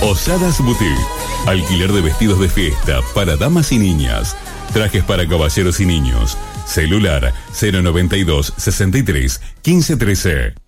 Posadas Boutique. Alquiler de vestidos de fiesta para damas y niñas. Trajes para caballeros y niños. Celular 092 63 15 13.